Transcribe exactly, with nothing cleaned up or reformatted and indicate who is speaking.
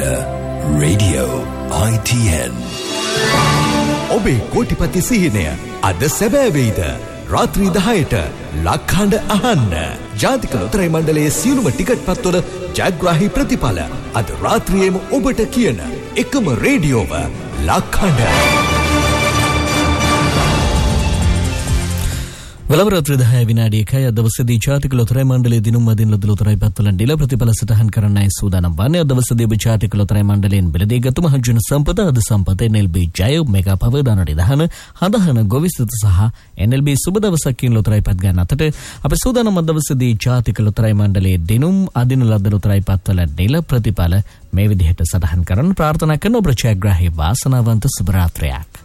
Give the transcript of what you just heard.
Speaker 1: Radio I T N ඔබේ කෝටිපති සිහිනය අද සැබෑ වේද? රාත්‍රී දහයට ලක්හඬ අහන්න. ජාතික ලොතරැයි මණ්ඩලයේ සියලුම ටිකට් පත්වල ජයග්‍රාහී ප්‍රතිඵල අද රාත්‍රියේම ඔබට කියන එකම රේඩියෝව ලක්හඬ.
Speaker 2: වලවරත්‍රි දහය විනාඩි එකයි අද දවසේදී ජාතික ලොතරැයි මණ්ඩලයේ දිනුම් අදින ලද ලොතරැයි පත්වල නිල ප්‍රතිඵල සටහන් කරන්නයි සූදානම් වන්නේ. අද දවසේදී ඔබ ජාතික ලොතරැයි මණ්ඩලයෙන් බෙලදීගත්තු මහජන සම්පත අද සම්පත එන් එල් බී ජය මෙගා පවර් දානටි දහන හඳහන ගොවිසත සහ එන් එල් බී සුබ දවසක් කියන ලොතරැයි පත් ගන්න අතට අප සූදානම් අද දවසේදී ජාතික ලොතරැයි මණ්ඩලයේ දිනුම් අදින ලද ලොතරැයි පත්වල නිල ප්‍රතිඵල මේ විදිහට සටහන් කරන්න ප්‍රාර්ථනා කරන ඔබ ජයග්‍රාහී වාසනාවන්ත සුබ රාත්‍රියක්.